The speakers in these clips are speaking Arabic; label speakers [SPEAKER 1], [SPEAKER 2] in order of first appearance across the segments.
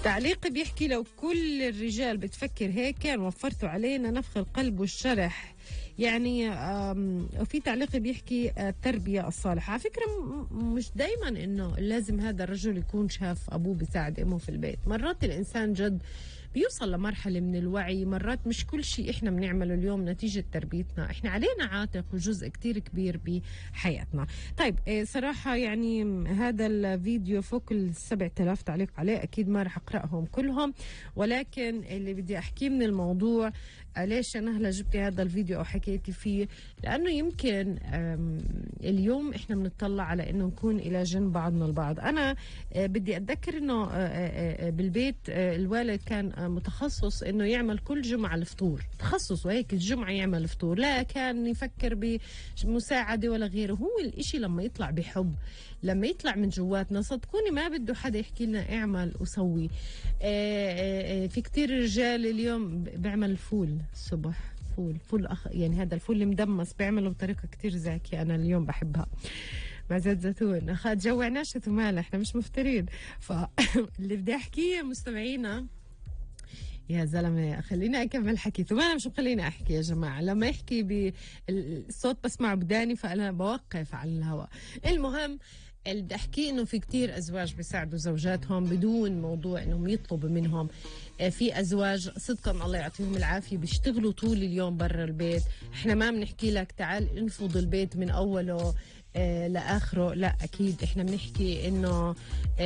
[SPEAKER 1] تعليقي بيحكي لو كل الرجال بتفكر هيك كان وفرتوا علينا نفخ القلب والشرح. يعني وفي تعليق بيحكي التربية الصالحة. على فكرة مش دايما انه لازم هذا الرجل يكون شاف ابوه بيساعد امه في البيت. مرات الانسان جد بيوصل لمرحلة من الوعي. مرات مش كل شيء احنا بنعمله اليوم نتيجة تربيتنا، احنا علينا عاتق وجزء كتير كبير بحياتنا. طيب صراحة يعني هذا الفيديو فوق 7000 تعليق عليه، اكيد ما رح اقرأهم كلهم، ولكن اللي بدي احكيه من الموضوع ليش انا هلا جبتي هذا الفيديو او حكيتي فيه، لانه يمكن اليوم احنا بنطلع على انه نكون الى جنب بعضنا البعض. انا بدي اتذكر انه بالبيت الوالد كان متخصص انه يعمل كل جمعه الفطور، تخصص وهيك الجمعه يعمل فطور، لا كان يفكر بمساعده ولا غيره. هو الاشي لما يطلع بحب، لما يطلع من جواتنا، صدقوني ما بده حدا يحكي لنا اعمل وسوي. في كتير رجال اليوم بيعمل الفول الصبح، فول يعني هذا الفول المدمس بيعمله بطريقه كتير زاكيه، انا اليوم بحبها مع زيت زيتون. اخذ جوعناش ومال، احنا مش مفترين. فاللي بدي احكيه مستمعينا يا زلمه، خليني اكمل حكي، ثم انا مش مخليني احكي يا جماعه. لما يحكي بالصوت بسمع بداني فانا بوقف على الهواء. المهم اللي بدي احكيه انه في كتير ازواج بيساعدوا زوجاتهم بدون موضوع انهم يطلبوا منهم. في ازواج صدقا الله يعطيهم العافيه بيشتغلوا طول اليوم برا البيت. احنا ما بنحكي لك تعال انفض البيت من اوله لاخره، لا اكيد احنا بنحكي انه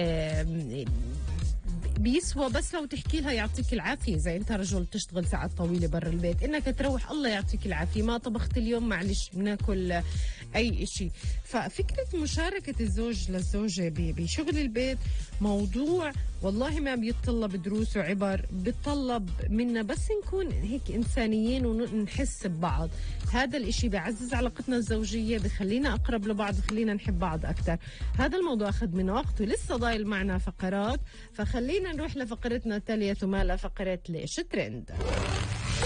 [SPEAKER 1] بيسوى بس لو تحكي لها يعطيك العافية. إذا أنت رجل تشتغل ساعات طويلة برا البيت، إنك تروح الله يعطيك العافية، ما طبخت اليوم معلش بناكل أي إشي. ففكرة مشاركة الزوج للزوجة بشغل البيت موضوع والله ما بيتطلب دروس وعبر، بيتطلب منا بس نكون هيك إنسانيين ونحس ببعض. هذا الإشي بيعزز علاقتنا الزوجية، بخلينا أقرب لبعض، بخلينا نحب بعض أكتر. هذا الموضوع أخذ من وقت ولسه ضايل معنا فقرات، فخلينا نروح لفقرتنا التالية ثم فقرة ليش ترند.